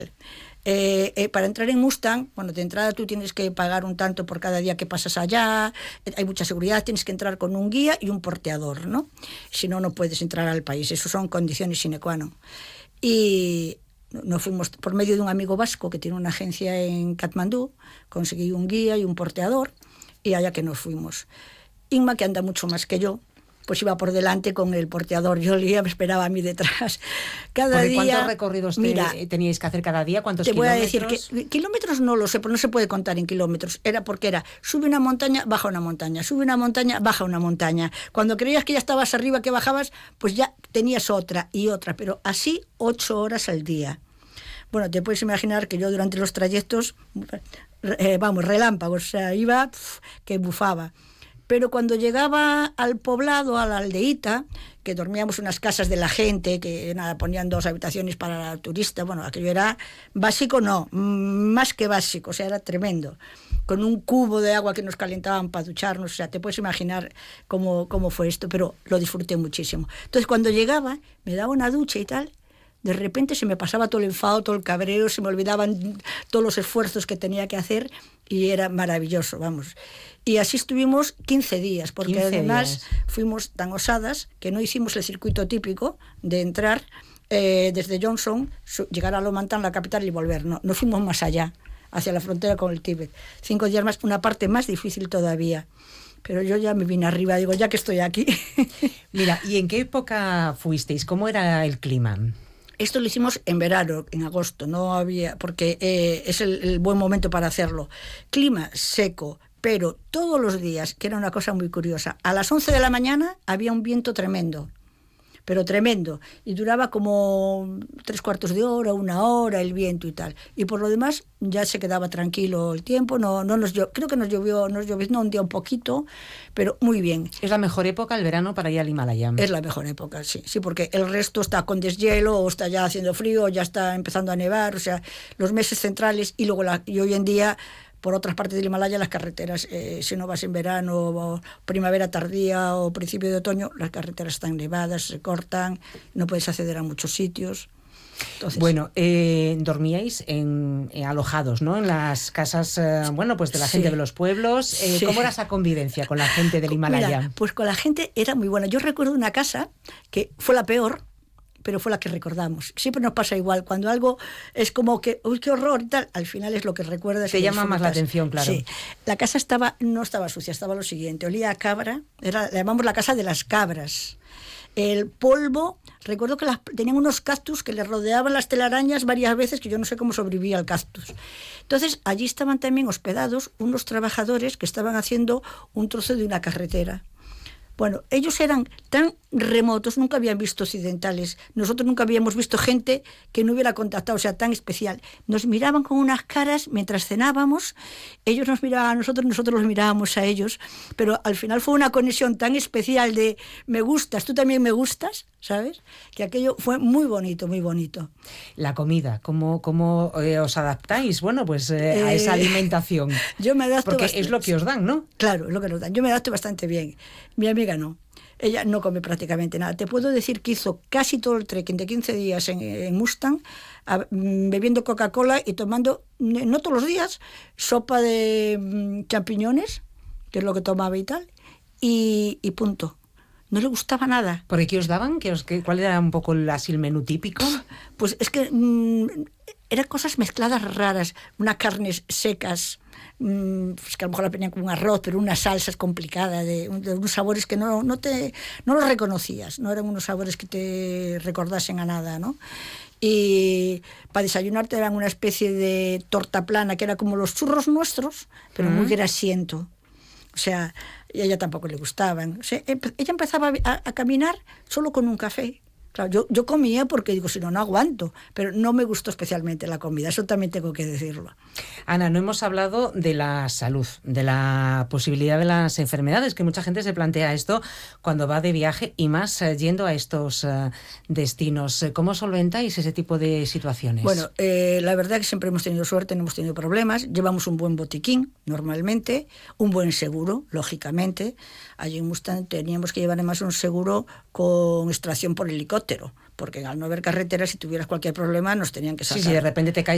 Para entrar en Mustang, bueno, de entrada tú tienes que pagar un tanto por cada día que pasas allá, hay mucha seguridad, tienes que entrar con un guía y un porteador, ¿no? Si no, no puedes entrar al país, eso son condiciones sine qua non. Y nos fuimos por medio de un amigo vasco que tiene una agencia en Katmandú, conseguí un guía y un porteador, y allá que nos fuimos. Inma, que anda mucho más que yo, pues iba por delante con el porteador, yo me esperaba a mí detrás. Cada día... ¿Cuántos recorridos teníais que hacer cada día? ¿Cuántos kilómetros? Te voy a decir que kilómetros no lo sé, pero no se puede contar en kilómetros. Era porque era, sube una montaña, baja una montaña, sube una montaña, baja una montaña. Cuando creías que ya estabas arriba, que bajabas, pues ya tenías otra y otra, pero así 8 horas al día. Bueno, te puedes imaginar que yo durante los trayectos, relámpagos, o sea, iba que bufaba. Pero cuando llegaba al poblado, a la aldeíta, que dormíamos en unas casas de la gente, que nada, ponían 2 habitaciones para el turista, bueno, aquello era básico, no, más que básico, o sea, era tremendo. Con un cubo de agua que nos calentaban para ducharnos, o sea, te puedes imaginar cómo fue esto, pero lo disfruté muchísimo. Entonces, cuando llegaba, me daba una ducha y tal, de repente se me pasaba todo el enfado, todo el cabreo, se me olvidaban todos los esfuerzos que tenía que hacer y era maravilloso, vamos. Y así estuvimos 15 días, porque 15 además días. Fuimos tan osadas que no hicimos el circuito típico de entrar desde Johnson, llegar a Lomantán, la capital, y volver. No, nos fuimos más allá, hacia la frontera con el Tíbet. 5 días más, una parte más difícil todavía. Pero yo ya me vine arriba, digo, ya que estoy aquí. Mira, ¿y en qué época fuisteis? ¿Cómo era el clima? Esto lo hicimos en verano, en agosto, no había, porque es el buen momento para hacerlo. Clima seco, pero todos los días, que era una cosa muy curiosa, a las 11 de la mañana había un viento tremendo, pero tremendo, y duraba como 3/4 de hora, 1 hora el viento y tal, y por lo demás ya se quedaba tranquilo el tiempo, no nos creo que nos llovió un día un poquito, pero muy bien. ¿Es la mejor época el verano para ir al Himalaya? Es la mejor época, sí, porque el resto está con deshielo, o está ya haciendo frío, o ya está empezando a nevar, o sea, los meses centrales, y luego y hoy en día, por otras partes del Himalaya, las carreteras, si no vas en verano, o primavera tardía o principio de otoño, las carreteras están nevadas, se cortan, no puedes acceder a muchos sitios. Entonces, bueno, dormíais alojados, ¿no? En las casas, pues de la gente de los pueblos. Sí. ¿Cómo era esa convivencia con la gente del Himalaya? Mira, pues con la gente era muy buena. Yo recuerdo una casa que fue la peor, pero fue la que recordamos. Siempre nos pasa igual, cuando algo es como que, uy, qué horror y tal, al final es lo que recuerdas. Te llama más la atención, claro. Sí, la casa no estaba sucia, estaba lo siguiente, olía a cabra, la llamamos la casa de las cabras. El polvo, recuerdo que tenían unos cactus que les rodeaban las telarañas varias veces, que yo no sé cómo sobrevivía el cactus. Entonces, allí estaban también hospedados unos trabajadores que estaban haciendo un trozo de una carretera. Bueno, ellos eran tan remotos, nunca habían visto occidentales. Nosotros nunca habíamos visto gente que no hubiera contactado, o sea, tan especial. Nos miraban con unas caras mientras cenábamos, ellos nos miraban a nosotros los mirábamos a ellos, pero al final fue una conexión tan especial de me gustas, tú también me gustas, ¿sabes? Que aquello fue muy bonito, muy bonito. La comida, ¿cómo os adaptáis? Bueno, pues a esa alimentación. Yo me adapto porque bastante. Es lo que os dan, ¿no? Claro, es lo que nos dan. Yo me adapto bastante bien. Mi amiga no. Ella no come prácticamente nada. Te puedo decir que hizo casi todo el trekking de 15 días en Mustang, bebiendo Coca-Cola y tomando, no todos los días, sopa de champiñones, que es lo que tomaba y tal, y punto. No le gustaba nada. ¿Por qué os daban? ¿Cuál era un poco el menú típico? Pues es que eran cosas mezcladas raras, unas carnes secas, pues que a lo mejor la ponían con un arroz, pero unas salsas complicadas, de unos sabores que no los reconocías, no eran unos sabores que te recordasen a nada, ¿no? Y para desayunar te daban una especie de torta plana, que era como los churros nuestros, pero muy grasiento. O sea, y a ella tampoco le gustaban. O sea, ella empezaba a caminar solo con un café. Claro, yo comía porque digo, si no aguanto, pero no me gustó especialmente la comida, eso también tengo que decirlo. Ana, no hemos hablado de la salud, de la posibilidad de las enfermedades, que mucha gente se plantea esto cuando va de viaje y más yendo a estos destinos. ¿Cómo solventáis ese tipo de situaciones? Bueno, la verdad que siempre hemos tenido suerte, no hemos tenido problemas, llevamos un buen botiquín normalmente, un buen seguro, lógicamente. Allí en Mustang teníamos que llevar además un seguro con extracción por helicóptero, porque al no haber carretera, si tuvieras cualquier problema nos tenían que sacar. Sí, si de repente te caes